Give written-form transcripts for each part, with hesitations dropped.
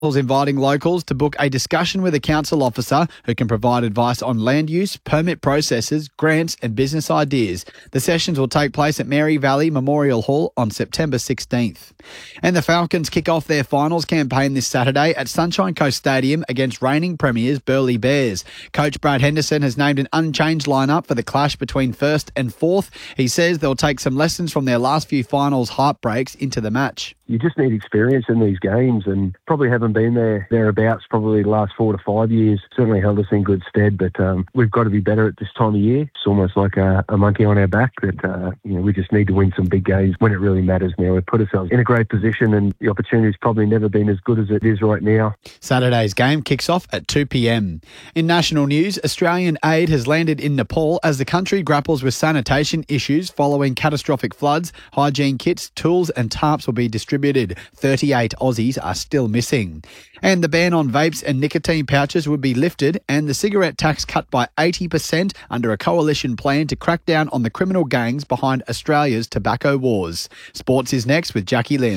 inviting locals to book a discussion with a council officer who can provide advice on land use, permit processes, grants and business ideas. The sessions will take place at Mary Valley Memorial Hall on September 16th. And the Falcons kick off their finals campaign this Saturday at Sunshine Coast Stadium against reigning premiers Burleigh Bears. Coach Brad Henderson has named an unchanged lineup for the clash between first and fourth. He says they'll take some lessons from their last few finals heartbreaks into the match. You just need experience in these games and probably haven't been thereabouts probably the last 4 to 5 years. Certainly held us in good stead, but we've got to be better at this time of year. It's almost like a monkey on our back that we just need to win some big games when it really matters now. We've put ourselves in a great position and the opportunity's probably never been as good as it is right now. Saturday's game kicks off at 2 p.m. In national news, Australian aid has landed in Nepal as the country grapples with sanitation issues following catastrophic floods. Hygiene kits, tools and tarps will be distributed. 38 Aussies are still missing. And the ban on vapes and nicotine pouches would be lifted and the cigarette tax cut by 80% under a coalition plan to crack down on the criminal gangs behind Australia's tobacco wars. Sports is next with Jackie Lim.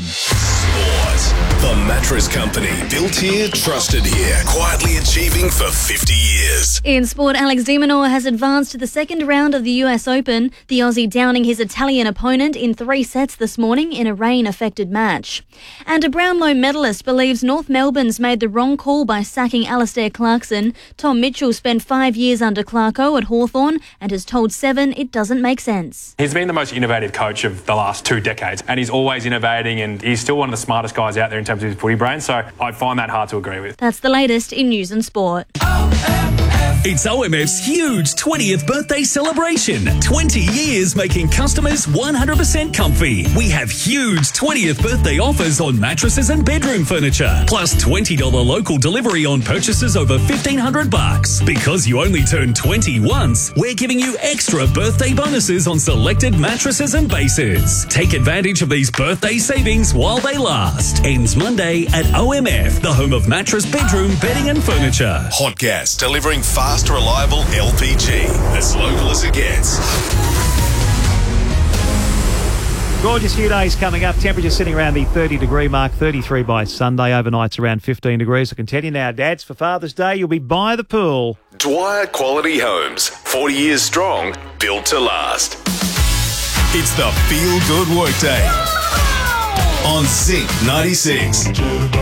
The Mattress Company. Built here, trusted here. Quietly achieving for 50 years. In sport, Alex de Minaur has advanced to the second round of the US Open, the Aussie downing his Italian opponent in 3 sets this morning in a rain-affected match. And a Brownlow medalist believes North Melbourne's made the wrong call by sacking Alastair Clarkson. Tom Mitchell spent 5 years under Clarko at Hawthorn and has told Seven it doesn't make sense. He's been the most innovative coach of the last 2 decades and he's always innovating and he's still one of the smartest guys out there in terms of his footy brain, so I find that hard to agree with. That's the latest in news and sport. It's OMF's huge 20th birthday celebration. 20 years making customers 100% comfy. We have huge 20th birthday offers on mattresses and bedroom furniture, plus $20 local delivery on purchases over $1,500. Because you only turn 20 once, we're giving you extra birthday bonuses on selected mattresses and bases. Take advantage of these birthday savings while they last. Ends Monday at OMF, the home of mattress, bedroom, bedding and furniture. Hot Gas, delivering fast, reliable LPG. As local as it gets. Gorgeous few days coming up. Temperatures sitting around the 30-degree mark, 33 by Sunday. Overnight's around 15 degrees. I can tell you now, Dads, for Father's Day, you'll be by the pool. Dwyer Quality Homes. 40 years strong, built to last. It's the Feel Good Workday on Zinc 96.